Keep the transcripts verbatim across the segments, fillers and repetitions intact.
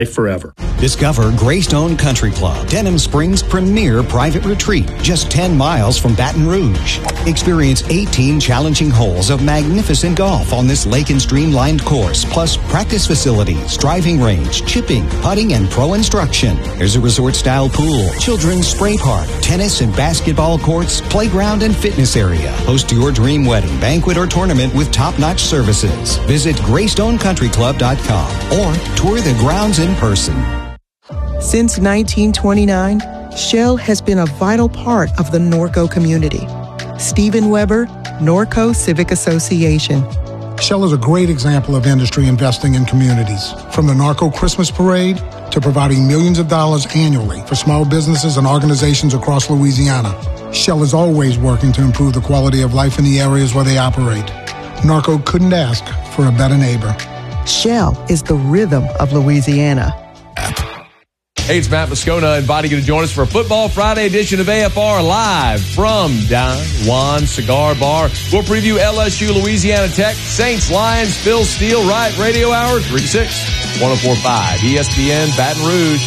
forever. Discover Greystone Country Club, Denham Springs' premier private retreat, just ten miles from Baton Rouge. Experience eighteen challenging holes of magnificent golf on this lake and stream-lined course, plus practice facilities, driving range, chipping, putting, and pro instruction. There's a resort-style pool, children's spray park, tennis and basketball courts, playground and fitness area. Host your dream wedding, banquet, or tournament with top-notch services. Visit greystone country club dot com or tour the grounds in person. Since nineteen twenty-nine, Shell has been a vital part of the Norco community. Stephen Weber, Norco Civic Association. Shell is a great example of industry investing in communities. From the Norco Christmas Parade to providing millions of dollars annually for small businesses and organizations across Louisiana, Shell is always working to improve the quality of life in the areas where they operate. Norco couldn't ask for a better neighbor. Shell is the rhythm of Louisiana. Hey, it's Matt Moscona inviting you to join us for a Football Friday edition of A F R live from Don Juan Cigar Bar. We'll preview L S U, Louisiana Tech, Saints, Lions, Phil Steele, Riot Radio Hour, three six, one oh four point five, E S P N, Baton Rouge.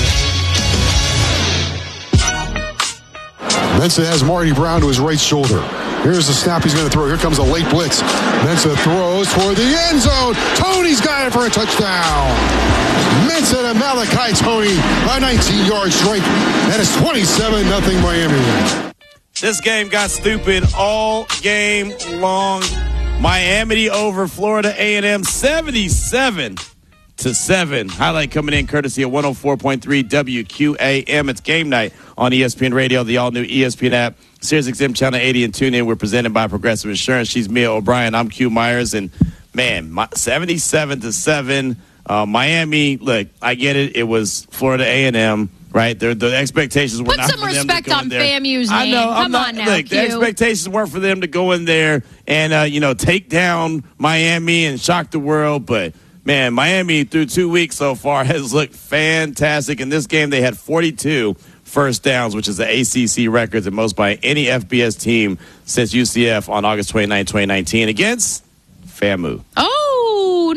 Mensa has Marty Brown to his right shoulder. Here's the snap he's going to throw. Here comes a late blitz. Mensa throws toward the end zone. Tony's got it for a touchdown. Mensa to Malachi Tony, a nineteen-yard strike. That is twenty-seven nothing Miami. This game got stupid all game long. Miami over Florida A and M, seventy-seven to seven. Highlight coming in courtesy of one oh four point three W Q A M. It's game night on E S P N Radio, the all-new E S P N app, SiriusXM Channel eighty, and tune in. We're presented by Progressive Insurance. She's Mia O'Brien. I'm Q Myers. And, man, my, seventy-seven to seven. Uh, Miami, look, I get it. It was Florida A and M, right? The, the expectations were Put not some for them respect to go on in there. FAMU's I know. name. I'm Come not, on now, look, Q. the expectations weren't for them to go in there and, uh, you know, take down Miami and shock the world. But, man, Miami through two weeks so far has looked fantastic. In this game, they had forty-two first downs, which is the A C C record, the most by any F B S team since U C F on August twenty-ninth, twenty nineteen against FAMU. Oh,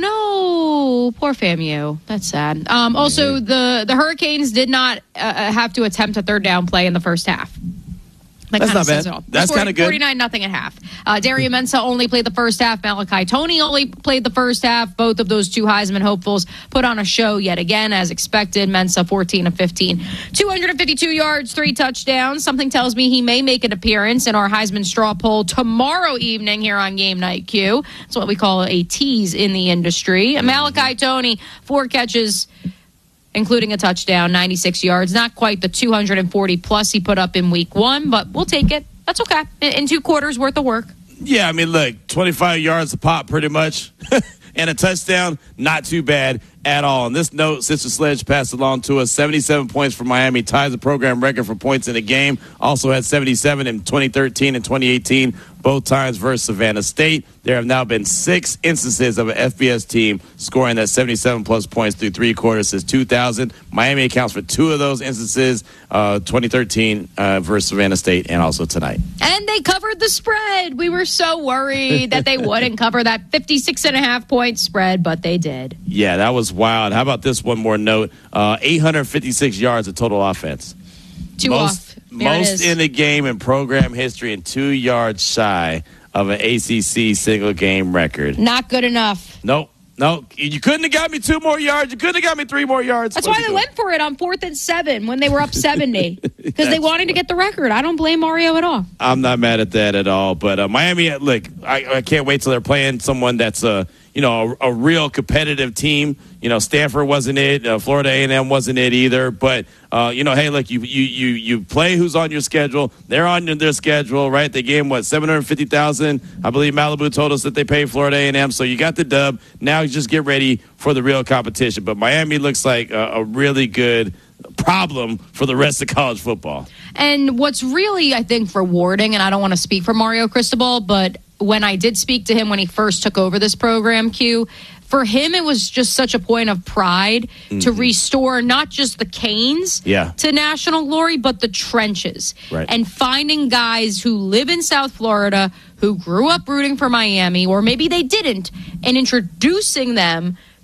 no. Poor FAMU. That's sad. Um, also, the, the Hurricanes did not uh, have to attempt a third down play in the first half. That That's kind not of says bad. it all. That's kind of good. forty-nine nothing at half. Uh, Dario Mensa only played the first half. Malachi Tony only played the first half. Both of those two Heisman hopefuls put on a show yet again, as expected. Mensa fourteen of fifteen. two hundred fifty-two yards, three touchdowns. Something tells me he may make an appearance in our Heisman straw poll tomorrow evening here on Game Night Q. That's what we call a tease in the industry. Mm-hmm. Malachi Tony, four catches, including a touchdown, ninety-six yards. Not quite the two hundred forty plus he put up in week one, but we'll take it. That's okay. In two quarters worth of work. Yeah, I mean, look, twenty-five yards a pop pretty much. And a touchdown, not too bad at all. On this note, Sister Sledge passed along to us. seventy-seven points for Miami, ties the program record for points in a game. Also had seventy-seven in twenty thirteen and twenty eighteen, both times versus Savannah State. There have now been six instances of an F B S team scoring that seventy-seven plus points through three quarters since two thousand. Miami accounts for two of those instances, uh, twenty thirteen uh, versus Savannah State, and also tonight. And they covered the spread. We were so worried that they wouldn't cover that fifty-six and a half point spread, but they did. Yeah, that was wild. How about this one more note? Uh, eight hundred fifty-six yards of total offense. Two most, off. There most in the game in program history and two yards shy of an A C C single game record. Not good enough. Nope. No, you couldn't have got me two more yards. You couldn't have got me three more yards. That's what why they went for it on fourth and seven when they were up seventy. Because they wanted to get the record. I don't blame Mario at all. I'm not mad at that at all. But uh, Miami, look, I, I can't wait till they're playing someone that's a, you know, a, a real competitive team. You know, Stanford wasn't it. Uh, Florida A and M wasn't it either. But, uh, you know, hey, look, you, you you you play who's on your schedule. They're on their schedule, right? They gave them, what, seven hundred fifty thousand dollars? I believe Malibu told us that they paid Florida A and M. So you got the dub. Now you just get ready for the real competition. But Miami looks like a, a really good problem for the rest of college football. And what's really, I think, rewarding, and I don't want to speak for Mario Cristobal, but when I did speak to him when he first took over this program, Q, for him, it was just such a point of pride mm-hmm. to restore not just the Canes yeah. to national glory, but the trenches. Right. And finding guys who live in South Florida, who grew up rooting for Miami, or maybe they didn't, and introducing them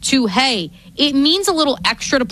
to, hey, it means a little extra to